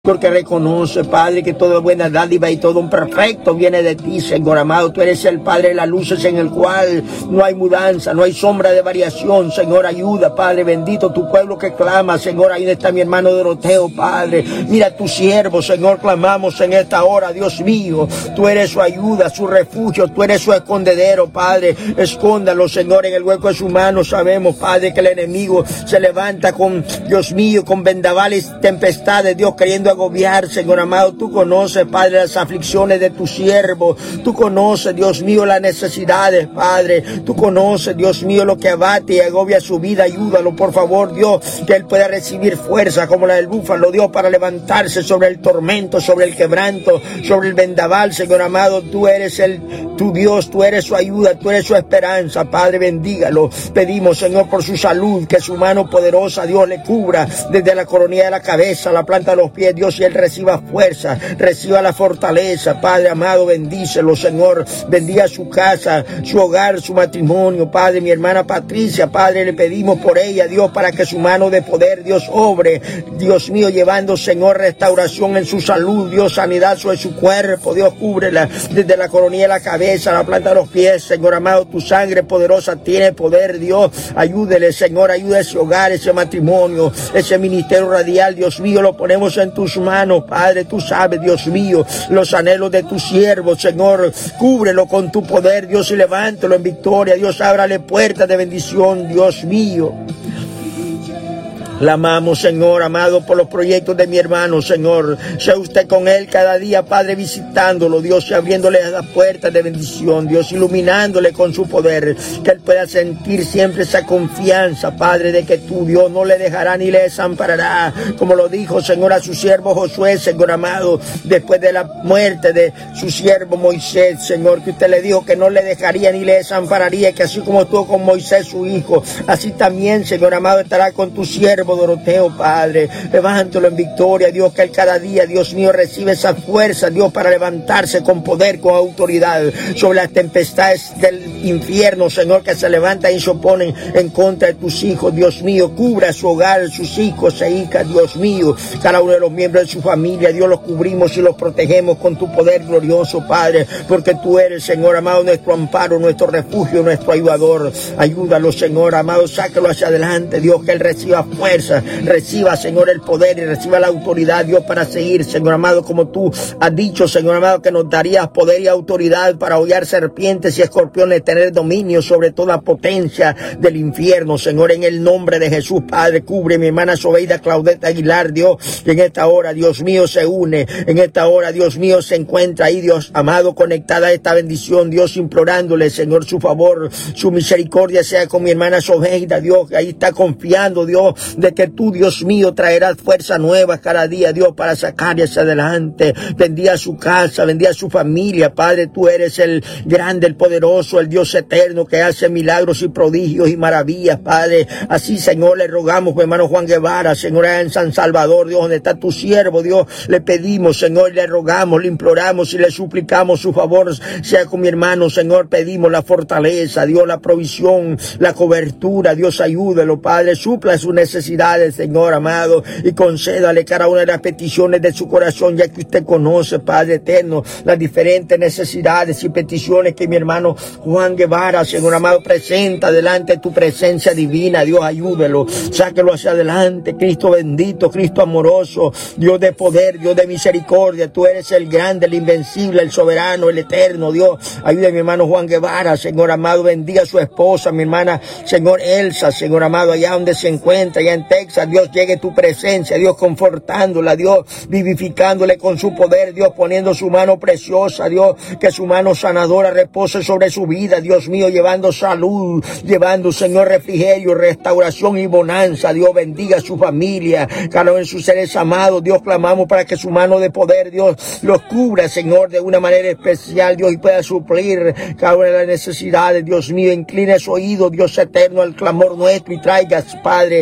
porque reconoce, Padre, que toda buena dádiva y todo un perfecto viene de ti, Señor amado. Tú eres el Padre de las luces en el cual no hay mudanza, no hay sombra de variación. Señor, ayuda, Padre bendito, tu pueblo que clama, Señor. Ahí está mi hermano Doroteo, Padre. Mira tu siervo, Señor, clamamos en esta hora, Dios mío. Tú eres su ayuda, su refugio, tú eres su escondedero, Padre. Escóndalo, Señor, en el hueco de su mano. Sabemos, Padre, que el enemigo se levanta con, Dios mío, con vendavales, tempestades, Dios, queriendo agobiar, Señor amado. Tú conoces, Padre, las aflicciones de tu siervo. Tú conoces, Dios mío, las necesidades, Padre. Tú conoces, Dios mío, lo que abate y agobia su vida. Ayúdalo, por favor, Dios, que él pueda recibir fuerza como la del búfalo, Dios, para levantarse sobre el tormento, sobre el quebranto, sobre el vendaval, Señor amado. Tú eres tu Dios, tú eres su ayuda, tú eres su esperanza, Padre, bendígalo. Pedimos, Señor, por su salud, que su mano poderosa, Dios, le cubra desde la coronilla de la cabeza, la planta de los pies, Dios, y él reciba fuerza, reciba la fortaleza, Padre amado, bendícelo, Señor. Bendiga su casa, su hogar, su matrimonio, Padre. Mi hermana Patricia, Padre, le pedimos por ella, Dios, para que su mano de poder, Dios, obre, Dios mío, llevando, Señor, restauración en su salud, Dios, sanidad sobre su cuerpo, Dios, cúbrela desde la coronilla de la cabeza, la planta de los pies, Señor amado. Tu sangre poderosa tiene poder, Dios. Ayúdele, Señor, ayuda ese hogar, ese matrimonio, ese ministerio radial, Dios mío, lo ponemos en tus manos, Padre. Tú sabes, Dios mío, los anhelos de tu siervo, Señor. Cúbrelo con tu poder, Dios, y levántalo en victoria, Dios. Ábrale puertas de bendición, Dios mío. La amamos, Señor, amado, por los proyectos de mi hermano, Señor. Sea usted con él cada día, Padre, visitándolo, Dios, y abriéndole las puertas de bendición, Dios, iluminándole con su poder, que él pueda sentir siempre esa confianza, Padre, de que tú, Dios, no le dejará ni le desamparará, como lo dijo, Señor, a su siervo Josué, Señor amado, después de la muerte de su siervo Moisés, Señor, que usted le dijo que no le dejaría ni le desampararía, que así como estuvo con Moisés, su hijo, así también, Señor amado, estará con tu siervo Doroteo, Padre. Levántalo en victoria, Dios, que él cada día, Dios mío, recibe esa fuerza, Dios, para levantarse con poder, con autoridad sobre las tempestades del infierno, Señor, que se levantan y se oponen en contra de tus hijos, Dios mío. Cubra su hogar, sus hijos e hijas, Dios mío, cada uno de los miembros de su familia, Dios, los cubrimos y los protegemos con tu poder glorioso, Padre, porque tú eres, Señor amado, nuestro amparo, nuestro refugio, nuestro ayudador. Ayúdalo, Señor amado, sácalo hacia adelante, Dios, que él reciba fuerza, reciba, Señor, el poder y reciba la autoridad, Dios, para seguir, Señor amado, como tú has dicho, Señor amado, que nos darías poder y autoridad para hollar serpientes y escorpiones, tener dominio sobre toda potencia del infierno, Señor, en el nombre de Jesús, Padre. Cubre mi hermana Sobeida Claudeta Aguilar, Dios, que en esta hora, Dios mío, se une, en esta hora, Dios mío, se encuentra ahí, Dios amado, conectada a esta bendición, Dios, implorándole, Señor, su favor, su misericordia sea con mi hermana Sobeida, Dios, que ahí está confiando, Dios, de que tú, Dios mío, traerás fuerza nueva cada día, Dios, para sacar hacia adelante. Bendiga su casa, bendiga su familia, Padre. Tú eres el grande, el poderoso, el Dios eterno que hace milagros y prodigios y maravillas, Padre. Así, Señor, le rogamos, mi hermano Juan Guevara, Señor, en San Salvador, Dios, donde está tu siervo, Dios, le pedimos, Señor, le rogamos, le imploramos y le suplicamos su favor sea con mi hermano, Señor. Pedimos la fortaleza, Dios, la provisión, la cobertura, Dios, ayúdelo, Padre. Supla sus necesidades, Señor amado, y concédale cada una de las peticiones de su corazón, ya que usted conoce, Padre eterno, las diferentes necesidades y peticiones que mi hermano Juan Guevara, Señor amado, presenta delante de tu presencia divina. Dios, ayúdelo, sáquelo hacia adelante, Cristo bendito, Cristo amoroso, Dios de poder, Dios de misericordia. Tú eres el grande, el invencible, el soberano, el eterno, Dios. Ayuda a mi hermano Juan Guevara, Señor amado, bendiga a su esposa, mi hermana, Señor Elsa, Señor amado, allá donde se encuentra, allá en Texas, Dios, llegue tu presencia, Dios, confortándola, Dios, vivificándole con su poder, Dios, poniendo su mano preciosa, Dios, que su mano sanadora repose sobre su vida, Dios mío, llevando salud, llevando, Señor, refrigerio, restauración y bonanza. Dios, bendiga a su familia, cada uno de sus seres amados, Dios, clamamos para que su mano de poder, Dios, los cubra, Señor, de una manera especial, Dios, y pueda suplir cada una de las necesidades, Dios mío. Inclina su oído, Dios eterno, al clamor nuestro y traigas, Padre, esa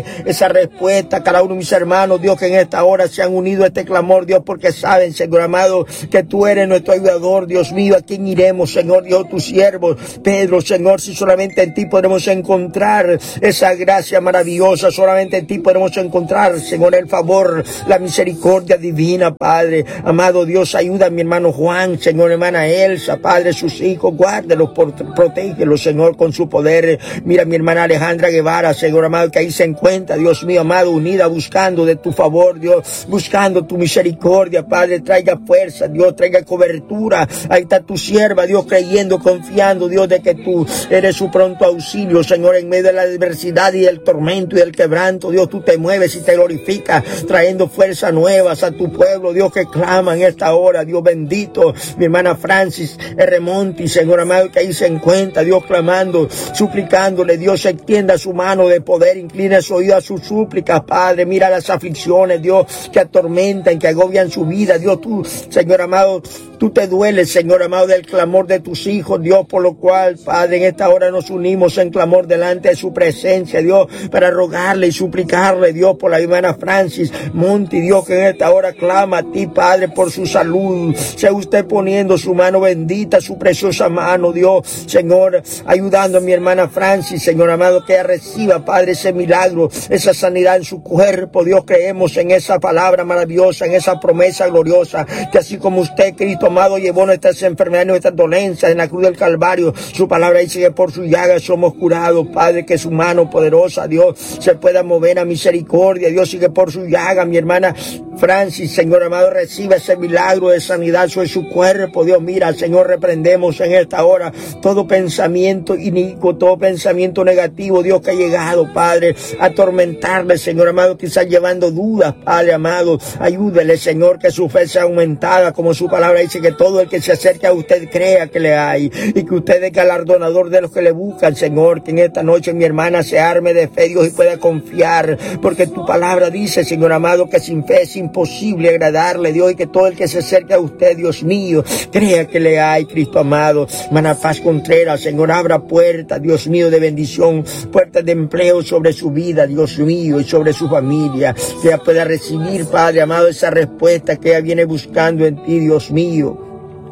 respuesta. Cada uno de mis hermanos, Dios, que en esta hora se han unido a este clamor, Dios, porque saben, Señor amado, que tú eres nuestro ayudador, Dios mío. ¿A quién iremos, Señor Dios, tus siervos? Pedro, Señor, si solamente en ti podremos encontrar esa gracia maravillosa, solamente en ti podremos encontrar, Señor, el favor, la misericordia divina, Padre. Amado Dios, ayuda a mi hermano Juan, Señor, hermana Elsa, Padre, sus hijos, guárdelos, protégelos, Señor, con su poder. Mira mi hermana Alejandra Guevara, Señor amado, que ahí se encuentra, Dios mío, amado, unida, buscando de tu favor, Dios, buscando tu misericordia, Padre. Traiga fuerza, Dios, traiga cobertura. Ahí está tu sierva, Dios, creyendo, confiando, Dios, de que tú eres su pronto auxilio, Señor, en medio de la adversidad y el tormento y el quebranto. Dios, tú te mueves y te glorificas, trayendo fuerzas nuevas a tu pueblo, Dios, que clama en esta hora, Dios bendito. Mi hermana Francis Remonti, Señor amado, que ahí se encuentra, Dios, clamando, suplicándole, Dios, extienda su mano de poder, inclina su oído a sus súplicas, Padre. Mira las aflicciones, Dios, que atormentan, que agobian su vida, Dios, tú, Señor amado, tú te dueles, Señor amado, del clamor de tus hijos, Dios, por lo cual, Padre, en esta hora nos unimos en clamor delante de su presencia, Dios, para rogarle y suplicarle, Dios, por la hermana Francis Monti, Dios, que en esta hora clama a ti, Padre, por su salud. Sea usted poniendo su mano bendita, su preciosa mano, Dios, Señor, ayudando a mi hermana Francis, Señor amado, que ella reciba, Padre, ese milagro, esa sanidad en su cuerpo. Dios, creemos en esa palabra maravillosa, en esa promesa gloriosa, que así como usted, Cristo amado, llevó nuestras enfermedades, nuestras dolencias en la cruz del Calvario, su palabra dice que por su llaga somos curados, Padre, que su mano poderosa, Dios, se pueda mover a misericordia, Dios, y que por su llaga mi hermana Francis, Señor amado, reciba ese milagro de sanidad sobre su cuerpo. Dios, mira, Señor, reprendemos en esta hora todo pensamiento inicuo, todo pensamiento negativo, Dios, que ha llegado, Padre, a atormentarle, Señor amado, quizás llevando dudas, Padre amado. Ayúdele, Señor, que su fe sea aumentada, como su palabra dice, que todo el que se acerque a usted crea que le hay, y que usted es galardonador de los que le buscan, Señor. Que en esta noche mi hermana se arme de fe, Dios, y pueda confiar, porque tu palabra dice, Señor amado, que sin fe es imposible agradarle, Dios, y que todo el que se acerque a usted, Dios mío, crea que le hay, Cristo amado. Hermana Paz Contreras, Señor, abra puertas, Dios mío, de bendición, puertas de empleo sobre su vida, Dios mío, y sobre su familia, que ella pueda recibir, Padre amado, esa respuesta que ella viene buscando en ti, Dios mío.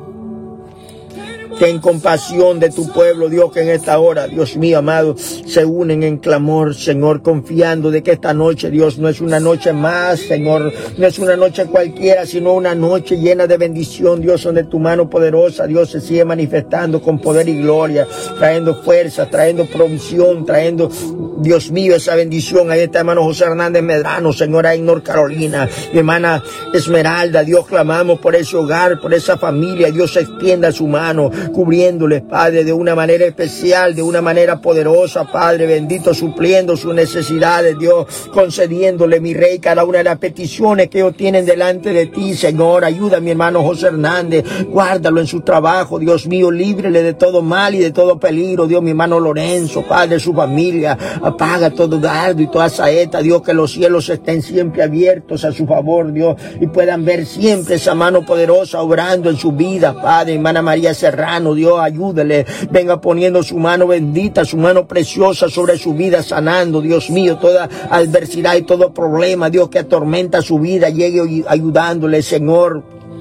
Ten compasión de tu pueblo, Dios, que en esta hora, Dios mío amado, se unen en clamor, Señor, confiando de que esta noche, Dios, no es una noche más, Señor, no es una noche cualquiera, sino una noche llena de bendición, Dios, donde tu mano poderosa, Dios, se sigue manifestando con poder y gloria, trayendo fuerza, trayendo provisión, trayendo, Dios mío, esa bendición. Ahí está hermano José Hernández Medrano, Señora, en North Carolina, mi hermana Esmeralda, Dios, clamamos por ese hogar, por esa familia, Dios, extienda su mano, cubriéndoles, Padre, de una manera especial, de una manera poderosa, Padre bendito, supliendo sus necesidades, Dios, concediéndole, mi Rey, cada una de las peticiones que ellos tienen delante de ti, Señor. Ayuda a mi hermano José Hernández, guárdalo en su trabajo, Dios mío, líbrele de todo mal y de todo peligro, Dios. Mi hermano Lorenzo, Padre, su familia, apaga todo dardo y toda saeta, Dios, que los cielos estén siempre abiertos a su favor, Dios, y puedan ver siempre esa mano poderosa obrando en su vida, Padre. Hermana María Serrano, Dios, ayúdele, venga poniendo su mano bendita, su mano preciosa sobre su vida, sanando, Dios mío, toda adversidad y todo problema, Dios, que atormenta su vida, llegue ayudándole, Señor.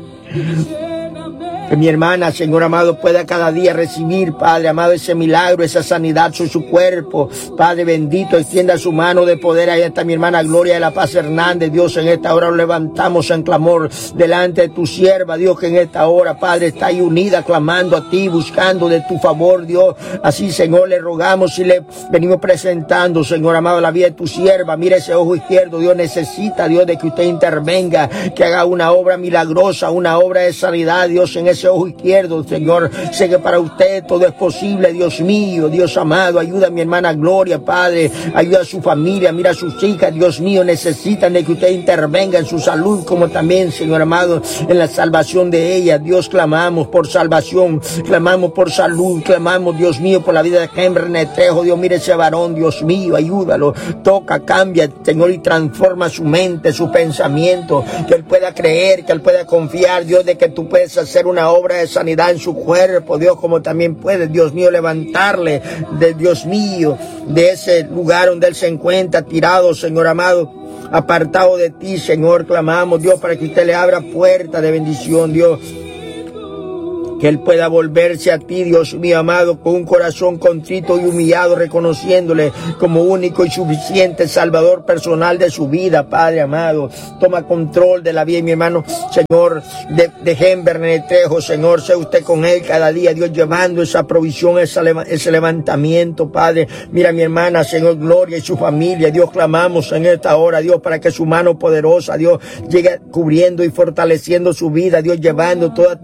Que mi hermana, Señor amado, pueda cada día recibir, Padre amado, ese milagro, esa sanidad sobre su cuerpo. Padre bendito, extienda su mano de poder. Ahí está mi hermana Gloria de la Paz Hernández, Dios, en esta hora lo levantamos en clamor delante de tu sierva, Dios, que en esta hora, Padre, está ahí unida, clamando a ti, buscando de tu favor, Dios. Así, Señor, le rogamos y le venimos presentando, Señor amado, la vida de tu sierva. Mira ese ojo izquierdo, Dios, necesita, Dios, de que usted intervenga, que haga una obra milagrosa, una obra de sanidad, Dios, en ese ojo izquierdo, Señor. Sé que para usted todo es posible, Dios mío, Dios amado. Ayuda a mi hermana Gloria, Padre, ayuda a su familia, mira a sus hijas, Dios mío, necesitan de que usted intervenga en su salud, como también, Señor amado, en la salvación de ella. Dios, clamamos por salvación, clamamos por salud, clamamos, Dios mío, por la vida de Henry Netrejo. Dios, mire ese varón, Dios mío, ayúdalo, toca, cambia, Señor, y transforma su mente, su pensamiento, que él pueda creer, que él pueda confiar, Dios, de que tú puedes hacer una una obra de sanidad en su cuerpo, Dios, como también puedes, Dios mío, levantarle, Dios mío, de ese lugar donde él se encuentra tirado, Señor amado, apartado de ti, Señor. Clamamos, Dios, para que usted le abra puerta de bendición, Dios, que él pueda volverse a ti, Dios mío amado, con un corazón contrito y humillado, reconociéndole como único y suficiente Salvador personal de su vida, Padre amado. Toma control de la vida de mi hermano, Señor, de Hembernet Trejo, Señor. Sea usted con él cada día, Dios, llevando esa provisión, ese levantamiento, Padre. Mira a mi hermana, Señor, Gloria, y su familia, Dios, clamamos en esta hora, Dios, para que su mano poderosa, Dios, llegue cubriendo y fortaleciendo su vida, Dios, llevando toda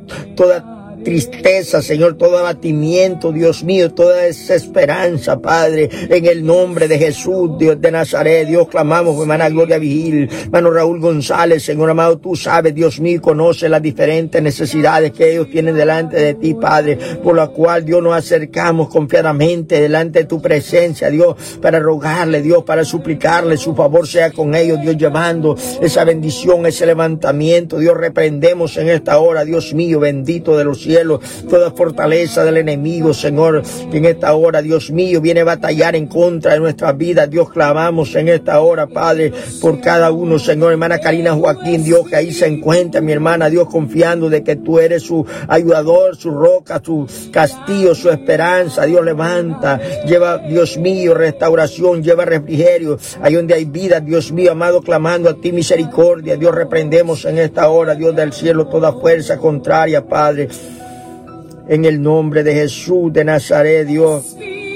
tristeza, Señor, todo abatimiento, Dios mío, toda desesperanza, Padre, en el nombre de Jesús, Dios de Nazaret. Dios, clamamos, hermana Gloria Vigil, hermano Raúl González, Señor amado, tú sabes, Dios mío, conoce las diferentes necesidades que ellos tienen delante de ti, Padre, por la cual, Dios, nos acercamos confiadamente delante de tu presencia, Dios, para rogarle, Dios, para suplicarle, su favor sea con ellos, Dios, llevando esa bendición, ese levantamiento, Dios. Reprendemos en esta hora, Dios mío, bendito de los cielos, toda fortaleza del enemigo, Señor, que en esta hora, Dios mío, viene a batallar en contra de nuestras vidas. Dios, clamamos en esta hora, Padre, por cada uno, Señor. Hermana Karina Joaquín, Dios, que ahí se encuentra, mi hermana, Dios, confiando de que tú eres su ayudador, su roca, su castillo, su esperanza. Dios, levanta, lleva, Dios mío, restauración, lleva refrigerio, ahí donde hay vida, Dios mío, amado, clamando a ti misericordia. Dios, reprendemos en esta hora, Dios del cielo, toda fuerza contraria, Padre, en el nombre de Jesús de Nazaret, Dios.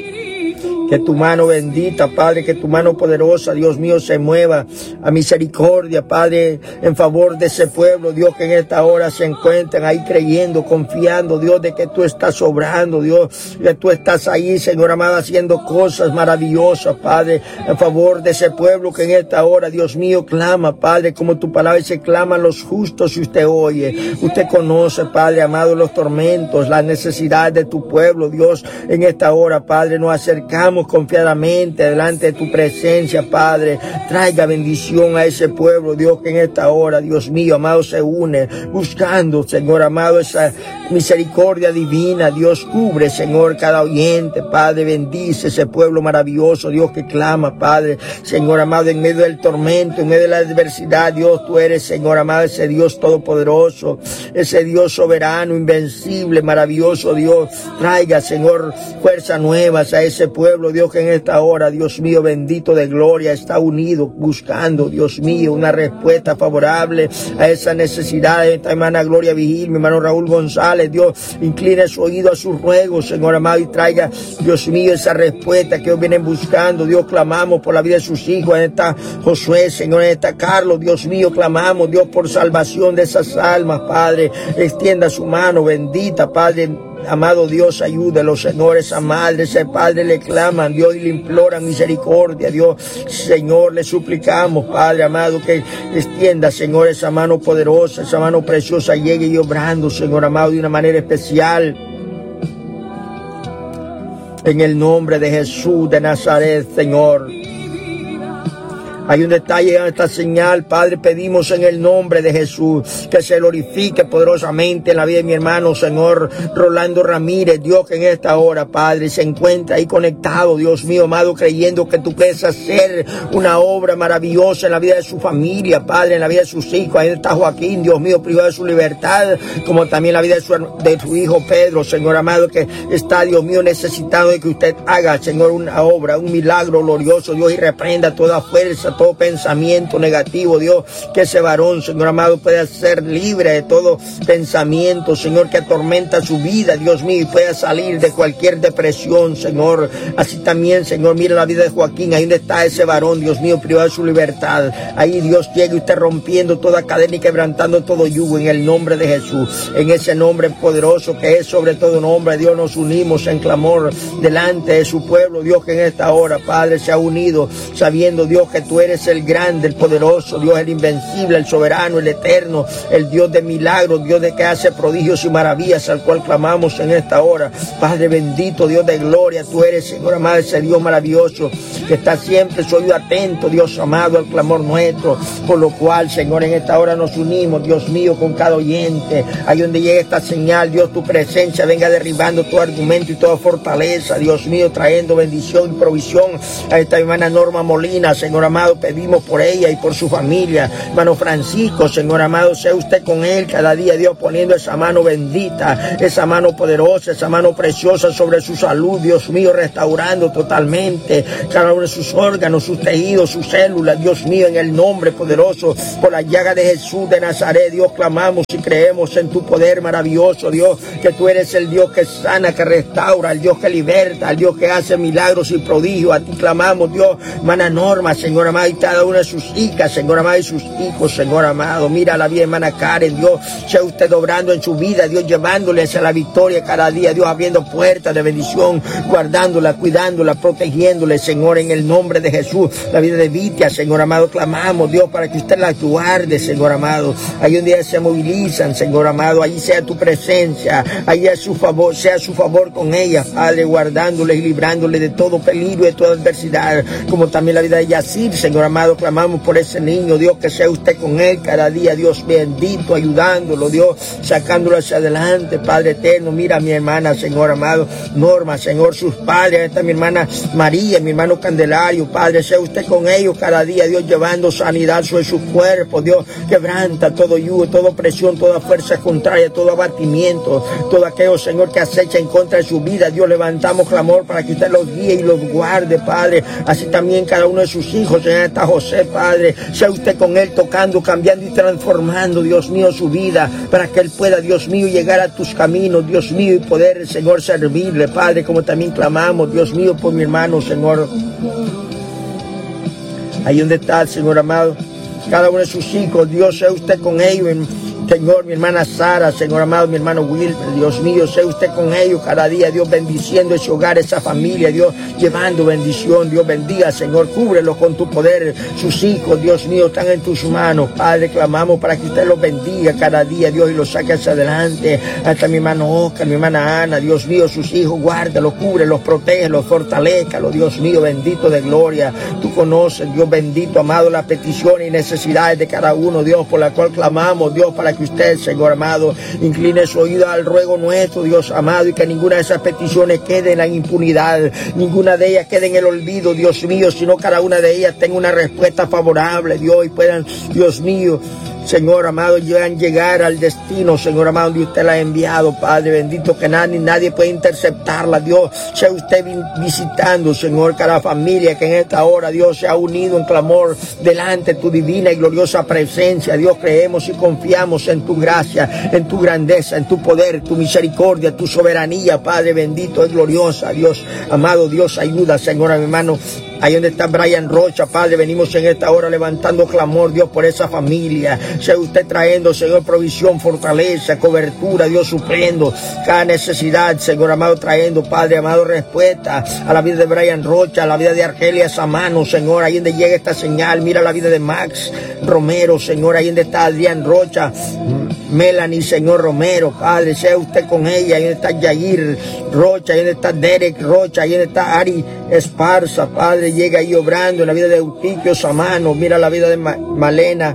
Que tu mano bendita, Padre, que tu mano poderosa, Dios mío, se mueva a misericordia, Padre, en favor de ese pueblo, Dios, que en esta hora se encuentran ahí creyendo, confiando, Dios, de que tú estás obrando, Dios, que tú estás ahí, Señor amado, haciendo cosas maravillosas, Padre, en favor de ese pueblo que en esta hora, Dios mío, clama, Padre, como tu palabra dice, claman los justos y usted oye. Usted conoce, Padre amado, los tormentos, las necesidades de tu pueblo, Dios. En esta hora, Padre, nos acercamos confiadamente delante de tu presencia, Padre. Traiga bendición a ese pueblo, Dios, que en esta hora, Dios mío, amado, se une buscando, Señor amado, esa misericordia divina. Dios, cubre, Señor, cada oyente, Padre. Bendice ese pueblo maravilloso, Dios, que clama, Padre. Señor amado, en medio del tormento, en medio de la adversidad, Dios, tú eres, Señor amado, ese Dios todopoderoso, ese Dios soberano, invencible, maravilloso, Dios. Traiga, Señor, fuerzas nuevas a ese pueblo, Dios, que en esta hora, Dios mío, bendito de gloria, está unido, buscando, Dios mío, una respuesta favorable a esa necesidad de esta hermana Gloria Vigil, mi hermano Raúl González. Dios, incline su oído a sus ruegos, Señor amado, y traiga, Dios mío, esa respuesta que ellos vienen buscando. Dios, clamamos por la vida de sus hijos, en esta Josué, Señor, en esta Carlos, Dios mío, clamamos, Dios, por salvación de esas almas, Padre. Extienda su mano bendita, Padre. Amado Dios, ayúdalo, Señor. Esa madre, ese padre le claman, Dios, y le imploran misericordia, Dios. Señor, le suplicamos, Padre amado, que extienda, Señor, esa mano poderosa, esa mano preciosa, llegue y obrando, Señor amado, de una manera especial. En el nombre de Jesús de Nazaret, Señor. Hay un detalle en esta señal, Padre. Pedimos en el nombre de Jesús que se glorifique poderosamente en la vida de mi hermano, Señor Rolando Ramírez. Dios, que en esta hora, Padre, se encuentra ahí conectado, Dios mío, amado, creyendo que tú puedes hacer una obra maravillosa en la vida de su familia, Padre, en la vida de sus hijos. Ahí está Joaquín, Dios mío, privado de su libertad, como también la vida de su hijo Pedro, Señor amado, que está, Dios mío, necesitado de que usted haga, Señor, una obra, un milagro glorioso, Dios, y reprenda toda fuerza, todo pensamiento negativo, Dios, que ese varón, Señor amado, pueda ser libre de todo pensamiento, Señor, que atormenta su vida, Dios mío, y pueda salir de cualquier depresión, Señor. Así también, Señor, mira la vida de Joaquín, ahí donde está ese varón, Dios mío, privado de su libertad. Ahí, Dios, llegue usted rompiendo toda cadena y quebrantando todo yugo en el nombre de Jesús. En ese nombre poderoso que es sobre todo nombre, Dios, nos unimos en clamor delante de su pueblo, Dios, que en esta hora, Padre, se ha unido, sabiendo, Dios, que tú eres eres el grande, el poderoso, Dios, el invencible, el soberano, el eterno, el Dios de milagros, Dios de que hace prodigios y maravillas, al cual clamamos en esta hora. Padre bendito, Dios de gloria, tú eres, Señor amado, ese Dios maravilloso que está siempre, soy atento, Dios amado, al clamor nuestro, por lo cual, Señor, en esta hora nos unimos, Dios mío, con cada oyente, ahí donde llegue esta señal, Dios, tu presencia venga derribando todo argumento y toda fortaleza, Dios mío, trayendo bendición y provisión a esta hermana Norma Molina, Señor amado, pedimos por ella y por su familia, hermano Francisco, Señor amado, sea usted con él cada día, Dios, poniendo esa mano bendita, esa mano poderosa, esa mano preciosa sobre su salud, Dios mío, restaurando totalmente cada uno de sus órganos, sus tejidos, sus células, Dios mío, en el nombre poderoso, por la llaga de Jesús de Nazaret, Dios, clamamos y creemos en tu poder maravilloso, Dios, que tú eres el Dios que sana, que restaura, el Dios que liberta, el Dios que hace milagros y prodigios. A ti clamamos, Dios, hermana Norma, Señor amado, y cada una de sus hijas, Señor amado, y sus hijos, Señor amado. Mira la vida, hermana Karen, Dios, sea usted obrando en su vida, Dios, llevándole hacia la victoria cada día, Dios, abriendo puertas de bendición, guardándola, cuidándola, protegiéndole, Señor, en el nombre de Jesús. La vida de Vitia, Señor amado, clamamos, Dios, para que usted la guarde, Señor amado. Ahí un día se movilizan, Señor amado, allí sea tu presencia, allí a su favor, sea su favor con ella, Padre, guardándole y librándole de todo peligro y de toda adversidad, como también la vida de Yacir, Señor amado, clamamos por ese niño, Dios, que sea usted con él cada día, Dios bendito, ayudándolo, Dios, sacándolo hacia adelante, Padre eterno. Mira a mi hermana, Señor amado, Norma, Señor, sus padres, esta mi hermana María, mi hermano Candelario, Padre, sea usted con ellos cada día, Dios, llevando sanidad sobre su cuerpo, Dios, quebranta todo yugo, toda opresión, toda fuerza contraria, todo abatimiento, todo aquello, Señor, que acecha en contra de su vida, Dios, levantamos clamor para que usted los guíe y los guarde, Padre, así también cada uno de sus hijos, Señor, está José, Padre, sea usted con él tocando, cambiando y transformando, Dios mío, su vida, para que él pueda, Dios mío, llegar a tus caminos, Dios mío, y poder, Señor, servirle, Padre, como también clamamos, Dios mío, por mi hermano, Señor, ahí donde está, Señor amado, cada uno de sus hijos, Dios, sea usted con ellos, Señor, mi hermana Sara, Señor amado, mi hermano Wilmer, Dios mío, sea usted con ellos cada día, Dios, bendiciendo ese hogar, esa familia, Dios, llevando bendición, Dios, bendiga, Señor, cúbrelo con tu poder, sus hijos, Dios mío, están en tus manos, Padre, clamamos para que usted los bendiga cada día, Dios, y los saque hacia adelante, hasta mi hermano Oscar, mi hermana Ana, Dios mío, sus hijos, guárdalos, cúbrelos, protégelos, fortalézalos, Dios mío, bendito de gloria, tú conoces, Dios bendito, amado, las peticiones y necesidades de cada uno, Dios, por la cual clamamos, Dios, para que usted, Señor amado, incline su oído al ruego nuestro, Dios amado, y que ninguna de esas peticiones quede en la impunidad, ninguna de ellas quede en el olvido, Dios mío, sino cada una de ellas tenga una respuesta favorable, Dios, y puedan, Dios mío, Señor amado, llegar al destino, Señor amado, donde usted la ha enviado, Padre bendito, que nadie puede interceptarla, Dios, sea usted visitando, Señor, cada familia que en esta hora, Dios, se ha unido en clamor delante de tu divina y gloriosa presencia, Dios, creemos y confiamos en tu gracia, en tu grandeza, en tu poder, tu misericordia, tu soberanía, Padre bendito y gloriosa, Dios, amado, Dios, ayuda, Señor, a mi hermano, ahí donde está Brian Rocha, Padre, venimos en esta hora levantando clamor, Dios, por esa familia. Sea usted trayendo, Señor, provisión, fortaleza, cobertura, Dios, supliendo cada necesidad, Señor amado, trayendo, Padre amado, respuesta a la vida de Brian Rocha, a la vida de Argelia Samano, Señor, ahí donde llega esta señal. Mira la vida de Max Romero, Señor, ahí donde está Adrián Rocha, Melanie, Señor Romero, Padre, sea usted con ella, ahí donde está Yair Rocha, ahí donde está Derek Rocha, ahí donde está Ari Esparza, Padre, llega ahí obrando en la vida de Eutiquio Samano. Mira la vida de Malena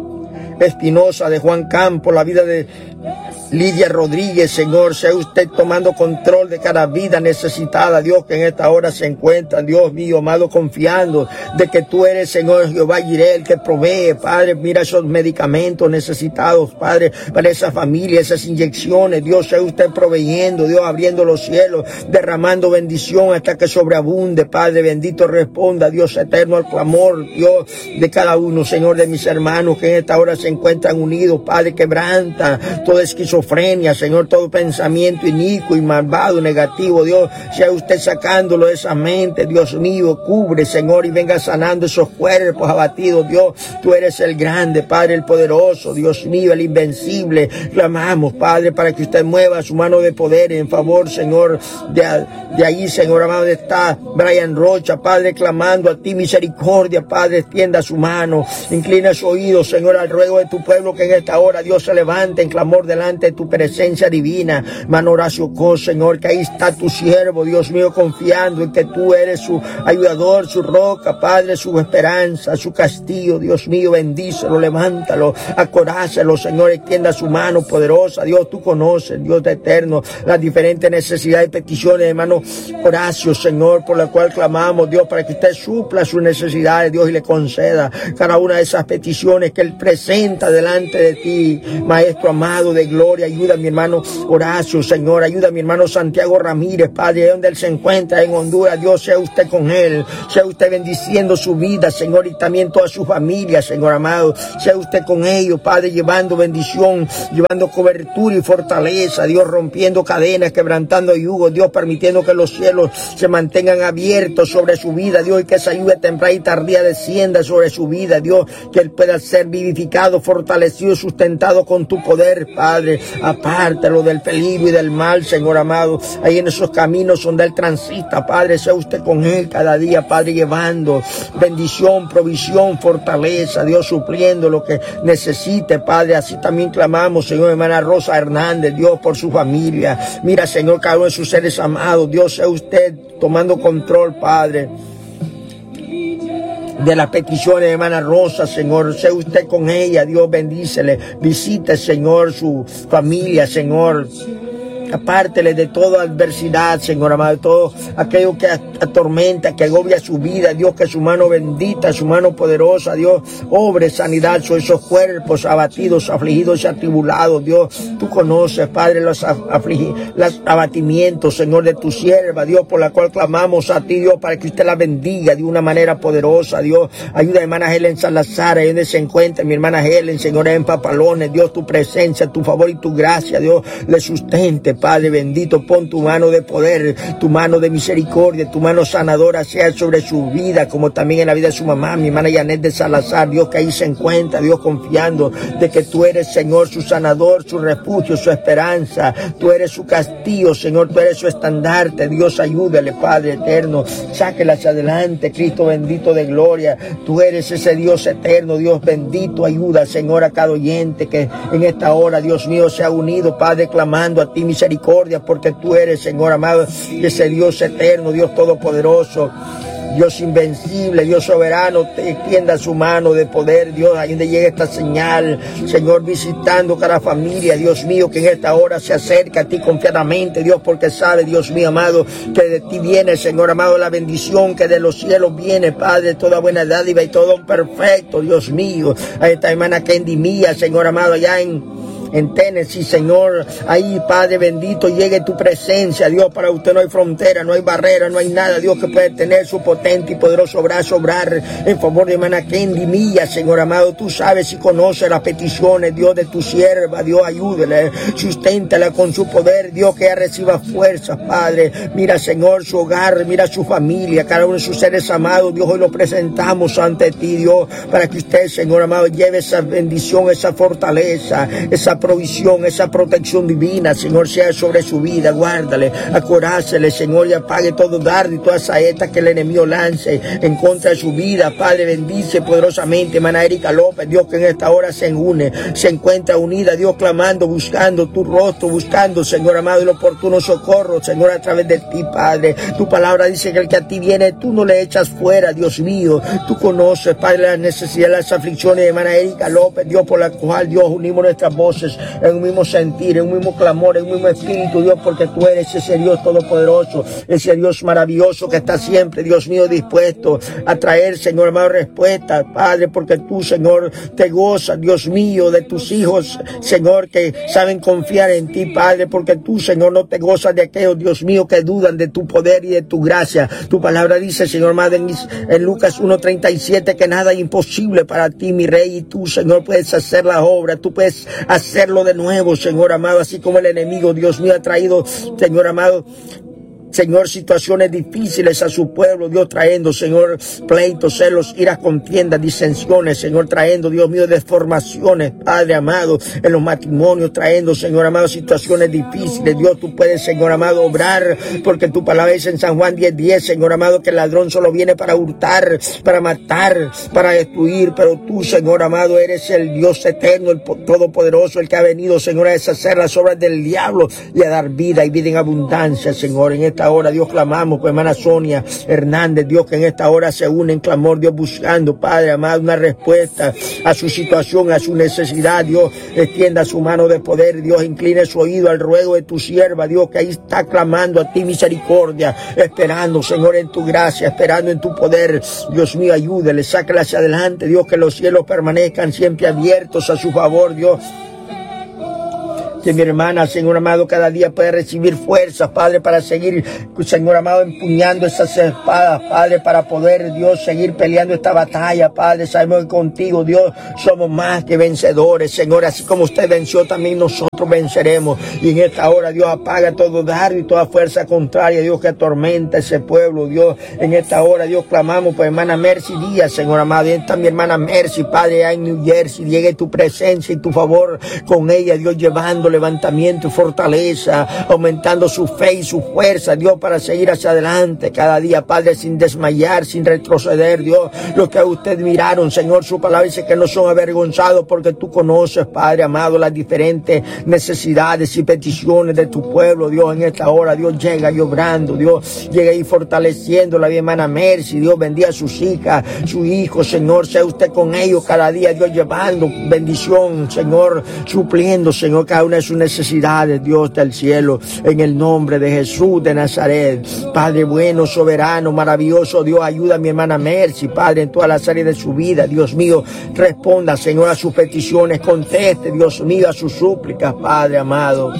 Espinosa, de Juan Campos, la vida de Lidia Rodríguez, Señor, sea usted tomando control de cada vida necesitada, Dios, que en esta hora se encuentra, Dios mío, amado, confiando de que tú eres, Señor, Jehová Jireh, el que provee, Padre, mira esos medicamentos necesitados, Padre, para esa familia, esas inyecciones, Dios, sea usted proveyendo, Dios, abriendo los cielos, derramando bendición hasta que sobreabunde, Padre, bendito responda, Dios eterno, al clamor, Dios, de cada uno, Señor, de mis hermanos, que en esta hora se se encuentran unidos, Padre, quebranta toda esquizofrenia, Señor, todo pensamiento inicuo y malvado, negativo, Dios, sea usted sacándolo de esa mente, Dios mío, cubre, Señor, y venga sanando esos cuerpos abatidos, Dios, tú eres el grande, Padre, el poderoso, Dios mío, el invencible. Clamamos, Padre, para que usted mueva su mano de poder en favor, Señor, de ahí, Señor amado, está Brian Rocha, Padre, clamando a ti misericordia, Padre, extienda su mano, inclina su oído, Señor, al ruego de tu pueblo, que en esta hora, Dios, se levante en clamor delante de tu presencia divina. Hermano Horacio Cos, Señor, que ahí está tu siervo, Dios mío, confiando en que tú eres su ayudador, su roca, Padre, su esperanza, su castillo, Dios mío, bendícelo, levántalo, acorácelo, Señor, extienda su mano poderosa, Dios, tú conoces, Dios de eterno, las diferentes necesidades y peticiones, hermano Horacio, Señor, por la cual clamamos, Dios, para que usted supla sus necesidades, Dios, y le conceda cada una de esas peticiones que él presenta delante de ti, Maestro amado de gloria. Ayuda a mi hermano Horacio, Señor, ayuda a mi hermano Santiago Ramírez, Padre, donde él se encuentra en Honduras, Dios, sea usted con él, sea usted bendiciendo su vida, Señor, y también toda su familia, Señor amado, sea usted con ellos, Padre, llevando bendición, llevando cobertura y fortaleza, Dios, rompiendo cadenas, quebrantando yugos, Dios, permitiendo que los cielos se mantengan abiertos sobre su vida, Dios, y que esa lluvia temprana y tardía descienda sobre su vida, Dios, que él pueda ser vivificado, fortalecido, sustentado con tu poder, Padre. Apártalo del peligro y del mal, Señor amado, ahí en esos caminos donde él transita, Padre, sea usted con él cada día, Padre, llevando bendición, provisión, fortaleza, Dios, supliendo lo que necesite, Padre. Así también clamamos, Señor, hermana Rosa Hernández, Dios, por su familia. Mira, Señor, cada uno de sus seres amados, Dios, sea usted tomando control, Padre, de las peticiones de hermana Rosa, Señor, sea usted con ella, Dios, bendícele, visite, Señor, su familia, Señor, apártele de toda adversidad, Señor amado, todo aquello que atormenta, que agobia su vida, Dios, que su mano bendita, su mano poderosa, Dios, obre sanidad sobre esos cuerpos abatidos, afligidos y atribulados, Dios, tú conoces, Padre, los abatimientos, Señor, de tu sierva, Dios, por la cual clamamos a ti, Dios, para que usted la bendiga de una manera poderosa, Dios, ayuda a hermana Helen Salazar, ahí donde se encuentra mi hermana Helen, Señor, en Papalones, Dios, tu presencia, tu favor y tu gracia, Dios, le sustente, Padre bendito, pon tu mano de poder, tu mano de misericordia, tu mano sanadora sea sobre su vida, como también en la vida de su mamá, mi hermana Janet de Salazar, Dios, que ahí se encuentra, Dios, confiando de que tú eres, Señor, su sanador, su refugio, su esperanza, tú eres su castillo, Señor, tú eres su estandarte, Dios, ayúdale, Padre eterno, sáquela hacia adelante, Cristo bendito de gloria, tú eres ese Dios eterno, Dios bendito, ayuda, Señor, a cada oyente que en esta hora, Dios mío, se ha unido, Padre, clamando a ti misericordia, porque tú eres, Señor amado, ese Dios eterno, Dios todopoderoso, Dios invencible, Dios soberano, te extienda su mano de poder, Dios, ahí donde llegue esta señal, Señor, visitando cada familia, Dios mío, que en esta hora se acerca a ti confiadamente, Dios, porque sabe, Dios mío amado, que de ti viene, Señor amado, la bendición, que de los cielos viene, Padre, toda buena dádiva y todo perfecto, Dios mío, a esta hermana Kendi mía, Señor amado, allá en Tennessee, Señor, ahí, Padre bendito, llegue tu presencia, Dios, para usted no hay frontera, no hay barrera, no hay nada, Dios, que puede tener su potente y poderoso brazo obrar en favor de hermana Kendi mía, Señor amado, tú sabes y conoces las peticiones, Dios, de tu sierva, Dios, ayúdele, susténtala con su poder, Dios, que ella reciba fuerzas, Padre, mira, Señor, su hogar, mira su familia, cada uno de sus seres amados, Dios, hoy lo presentamos ante ti, Dios, para que usted, Señor amado, lleve esa bendición, esa fortaleza, esa provisión, esa protección divina, Señor, sea sobre su vida, guárdale, acorácele, Señor, y apague todo dardo y toda saeta que el enemigo lance en contra de su vida, Padre, bendice poderosamente, hermana Erika López, Dios, que en esta hora se une, se encuentra unida, Dios, clamando, buscando tu rostro, buscando, Señor amado, el oportuno socorro, Señor, a través de ti, Padre, tu palabra dice que el que a ti viene, tú no le echas fuera, Dios mío, tú conoces, Padre, las necesidades, las aflicciones de hermana Erika López, Dios, por la cual, Dios, unimos nuestras voces, voces, en un mismo sentir, en un mismo clamor, en un mismo espíritu, Dios, porque tú eres ese Dios todopoderoso, ese Dios maravilloso que está siempre, Dios mío, dispuesto a traer, Señor amado, respuestas, Padre, porque tú, Señor, te gozas, Dios mío, de tus hijos, Señor, que saben confiar en ti, Padre, porque tú, Señor, no te gozas de aquellos, Dios mío, que dudan de tu poder y de tu gracia. Tu palabra dice, Señor amado, en Lucas 1:37, que nada es imposible para ti, mi Rey, y tú, Señor, puedes hacer la obra, tú puedes hacerlo de nuevo, Señor amado, así como el enemigo, Dios mío, ha traído, Señor amado, Señor, situaciones difíciles a su pueblo, Dios, trayendo, Señor, pleitos, celos, iras, contiendas, disensiones, Señor, trayendo, Dios mío, deformaciones, Padre amado, en los matrimonios, trayendo, Señor amado, situaciones difíciles. Dios, tú puedes, Señor amado, obrar, porque tu palabra dice en San Juan 10:10, Señor amado, que el ladrón solo viene para hurtar, para matar, para destruir, pero tú, Señor amado, eres el Dios eterno, el todopoderoso, el que ha venido, Señor, a deshacer las obras del diablo y a dar vida y vida en abundancia, Señor. En esta hora, Dios, clamamos por hermana Sonia Hernández, Dios, que en esta hora se une en clamor, Dios, buscando, Padre amado, una respuesta a su situación, a su necesidad. Dios, extienda su mano de poder, Dios, incline su oído al ruego de tu sierva, Dios, que ahí está clamando a ti misericordia, esperando, Señor, en tu gracia, esperando en tu poder. Dios mío, ayúdele, sácala hacia adelante, Dios, que los cielos permanezcan siempre abiertos a su favor, Dios. Que mi hermana, Señor amado, cada día puede recibir fuerzas, Padre, para seguir, Señor amado, empuñando esas espadas, Padre, para poder, Dios, seguir peleando esta batalla, Padre. Sabemos que contigo, Dios, somos más que vencedores, Señor. Así como usted venció, también nosotros venceremos. Y en esta hora, Dios, apaga todo dardo y toda fuerza contraria, Dios, que atormenta ese pueblo, Dios. En esta hora, Dios, clamamos por hermana Mercy Díaz, Señor amado. Y está mi hermana Mercy, Padre, allá en New Jersey. Llegue tu presencia y tu favor con ella, Dios, llevando levantamiento y fortaleza, aumentando su fe y su fuerza, Dios, para seguir hacia adelante cada día, Padre, sin desmayar, sin retroceder, Dios. Lo que a usted miraron, Señor, su palabra dice que no son avergonzados porque tú conoces, Padre amado, las diferentes necesidades y peticiones de tu pueblo, Dios. En esta hora, Dios, llega y obrando, Dios, llega y fortaleciendo la hermana Mercy, Dios, bendiga a sus hijas, su hijo, Señor, sea usted con ellos cada día, Dios, llevando bendición, Señor, supliendo, Señor, cada una de sus necesidades, Dios del cielo, en el nombre de Jesús de Nazaret. Padre bueno, soberano, maravilloso, Dios, ayuda a mi hermana Mercy, Padre, en todas las áreas de su vida, Dios mío, responda, Señor, a sus peticiones, conteste, Dios mío, a sus súplicas, Padre amado.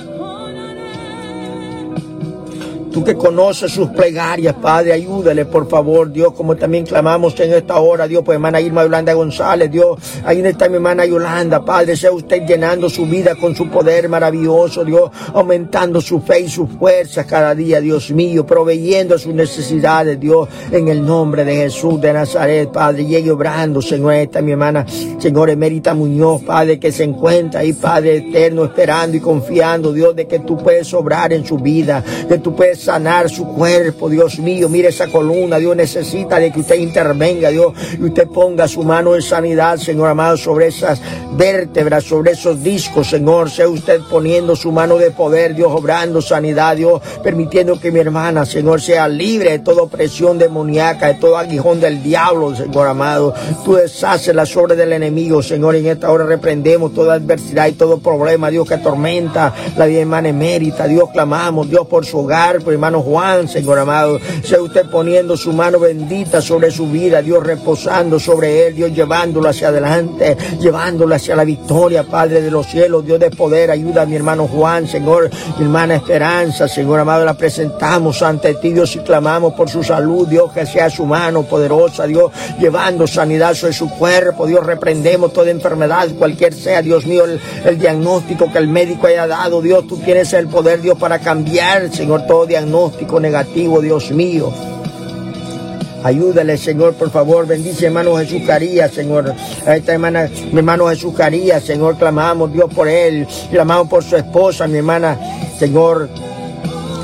Tú que conoces sus plegarias, Padre, ayúdale, por favor, Dios, como también clamamos en esta hora, Dios, por hermana Irma Yolanda González, Dios, ahí está mi hermana Yolanda, Padre, sea usted llenando su vida con su poder maravilloso, Dios, aumentando su fe y sus fuerzas cada día, Dios mío, proveyendo sus necesidades, Dios, en el nombre de Jesús de Nazaret, Padre, llegue obrando, Señor, esta mi hermana, Señor, Emérita Muñoz, Padre, que se encuentra ahí, Padre eterno, esperando y confiando, Dios, de que tú puedes obrar en su vida, que tú puedes sanar su cuerpo, Dios mío. Mire esa columna, Dios necesita de que usted intervenga, Dios, y usted ponga su mano de sanidad, Señor amado, sobre esas vértebras, sobre esos discos, Señor. Sea usted poniendo su mano de poder, Dios, obrando sanidad, Dios, permitiendo que mi hermana, Señor, sea libre de toda opresión demoníaca, de todo aguijón del diablo, Señor amado. Tú deshaces las obras del enemigo, Señor. En esta hora reprendemos toda adversidad y todo problema, Dios, que atormenta la vida de hermana Emérita. Dios, clamamos, Dios, por su hogar, por hermano Juan, Señor amado. Sea usted poniendo su mano bendita sobre su vida, Dios, reposando sobre él, Dios, llevándolo hacia adelante, llevándolo hacia la victoria, Padre de los cielos, Dios de poder. Ayuda a mi hermano Juan, Señor, mi hermana Esperanza, Señor amado, la presentamos ante ti, Dios, y clamamos por su salud, Dios, que sea su mano poderosa, Dios, llevando sanidad sobre su cuerpo, Dios, reprendemos toda enfermedad, cualquier sea, Dios mío, el diagnóstico que el médico haya dado, Dios, tú tienes el poder, Dios, para cambiar, Señor, todo diagnóstico negativo, Dios mío. Ayúdale, Señor, por favor. Bendice, hermano Jesús Carías, Señor. A esta hermana, mi hermano Jesús Carías, Señor, clamamos, Dios, por él. Clamamos por su esposa, mi hermana, Señor,